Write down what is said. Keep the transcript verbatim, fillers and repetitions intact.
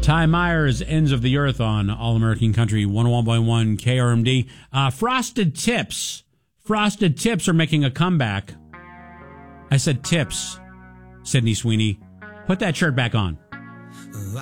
Ty Myers, Ends of the Earth on All American Country one oh one point one K R M D. Uh, Frosted Tips. Frosted Tips are making a comeback. I said tips, Sydney Sweeney. Put that shirt back on.